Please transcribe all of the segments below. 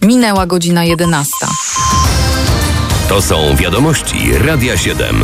Minęła godzina 11. To są wiadomości Radia 7.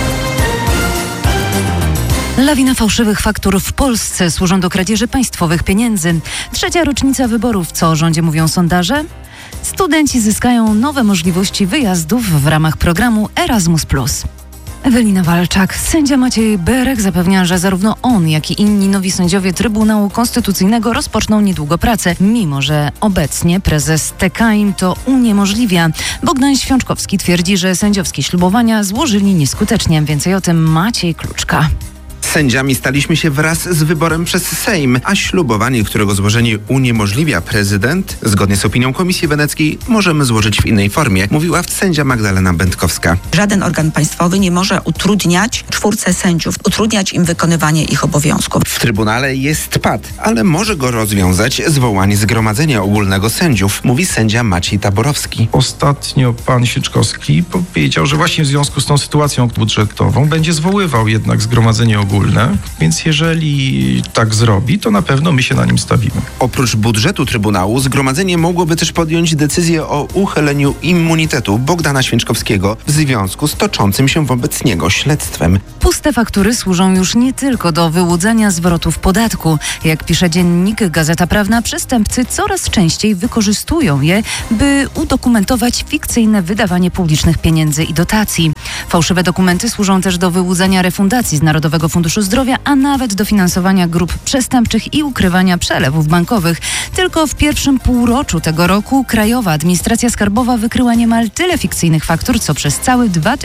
Lawina fałszywych faktur w Polsce służą do kradzieży państwowych pieniędzy. 3. rocznica wyborów. Co o rządzie mówią sondaże? Studenci zyskają nowe możliwości wyjazdów w ramach programu Erasmus+. Ewelina Walczak. Sędzia Maciej Berek zapewnia, że zarówno on, jak i inni nowi sędziowie Trybunału Konstytucyjnego rozpoczną niedługo pracę, mimo że obecnie prezes TK im to uniemożliwia. Bogdan Świączkowski twierdzi, że sędziowskie ślubowania złożyli nieskutecznie. Więcej o tym Maciej Kluczka. Sędziami staliśmy się wraz z wyborem przez Sejm, a ślubowanie, którego złożenie uniemożliwia prezydent, zgodnie z opinią Komisji Weneckiej, możemy złożyć w innej formie, mówiła sędzia Magdalena Będkowska. Żaden organ państwowy nie może utrudniać 4 sędziów, utrudniać im wykonywanie ich obowiązków. W Trybunale jest pad, ale może go rozwiązać zwołanie Zgromadzenia Ogólnego Sędziów, mówi sędzia Maciej Taborowski. Ostatnio pan Sieczkowski powiedział, że właśnie w związku z tą sytuacją budżetową będzie zwoływał jednak Zgromadzenie Ogólne, więc jeżeli tak zrobi, to na pewno my się na nim stawimy. Oprócz budżetu Trybunału, Zgromadzenie mogłoby też podjąć decyzję o uchyleniu immunitetu Bogdana Święczkowskiego w związku z toczącym się wobec niego śledztwem. Puste faktury służą już nie tylko do wyłudzania zwrotów podatku. Jak pisze dziennik Gazeta Prawna, przestępcy coraz częściej wykorzystują je, by udokumentować fikcyjne wydawanie publicznych pieniędzy i dotacji. Fałszywe dokumenty służą też do wyłudzania refundacji z Narodowego Funduszu Zdrowia, a nawet do finansowania grup przestępczych i ukrywania przelewów bankowych. Tylko w pierwszym półroczu tego roku Krajowa Administracja Skarbowa wykryła niemal tyle fikcyjnych faktur, co przez cały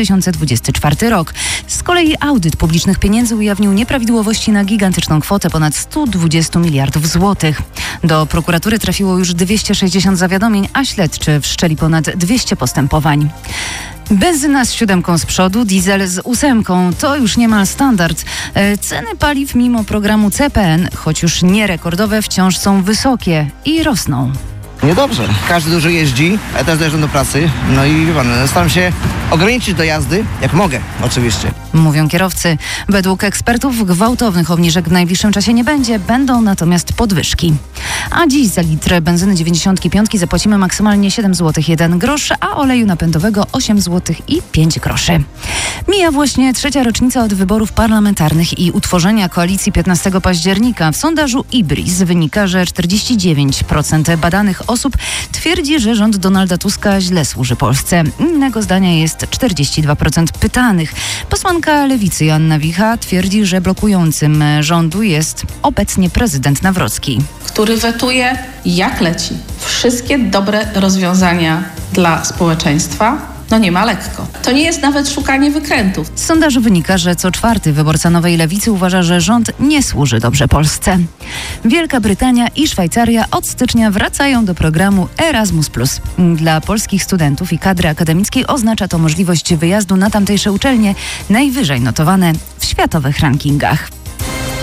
2024 rok. Z kolei audyt publicznych pieniędzy ujawnił nieprawidłowości na gigantyczną kwotę ponad 120 miliardów złotych. Do prokuratury trafiło już 260 zawiadomień, a śledczy wszczęli ponad 200 postępowań. Benzyna z 7 z przodu, diesel z 8. To już niemal standard. Ceny paliw mimo programu CPN, choć już nie rekordowe, wciąż są wysokie i rosną. Niedobrze. Każdy dużo jeździ, ja też dojeżdżam do pracy. No i wie pan, staram się ograniczyć do jazdy, jak mogę, oczywiście. Mówią kierowcy. Według ekspertów gwałtownych obniżek w najbliższym czasie nie będzie, będą natomiast podwyżki. A dziś za litr benzyny 95 zapłacimy maksymalnie 7 zł 1 grosz, a oleju napędowego 8 zł i 5 groszy. Mija właśnie 3. rocznica od wyborów parlamentarnych i utworzenia koalicji 15 października. W sondażu IBRIS wynika, że 49% badanych osób twierdzi, że rząd Donalda Tuska źle służy Polsce. Innego zdania jest 42% pytanych. Posłanka Lewicy Joanna Wicha twierdzi, że blokującym rządu jest obecnie prezydent Nawrocki, który wetuje jak leci wszystkie dobre rozwiązania dla społeczeństwa. No nie ma lekko. To nie jest nawet szukanie wykrętów. Z sondażu wynika, że co 4. wyborca Nowej Lewicy uważa, że rząd nie służy dobrze Polsce. Wielka Brytania i Szwajcaria od stycznia wracają do programu Erasmus+. Dla polskich studentów i kadry akademickiej oznacza to możliwość wyjazdu na tamtejsze uczelnie najwyżej notowane w światowych rankingach.